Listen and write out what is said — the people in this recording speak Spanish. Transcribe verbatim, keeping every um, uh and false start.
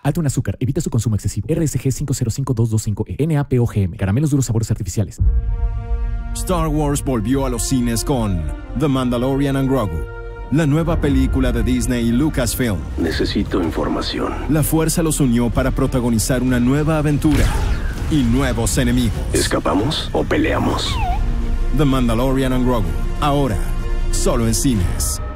Alto en azúcar. Evita su consumo excesivo. R S G cinco cero cinco dos dos cinco E. N A P O G M. Caramelos duros sabores artificiales. Star Wars volvió a los cines con The Mandalorian and Grogu, la nueva película de Disney y Lucasfilm. Necesito información. La fuerza los unió para protagonizar una nueva aventura y nuevos enemigos. ¿Escapamos o peleamos? The Mandalorian and Grogu, ahora, solo en cines.